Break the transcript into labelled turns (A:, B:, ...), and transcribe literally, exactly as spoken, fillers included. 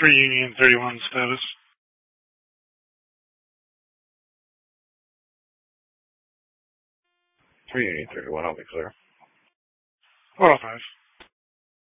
A: for Union thirty-one status.
B: For Union thirty-one, I'll be clear.
A: four oh five.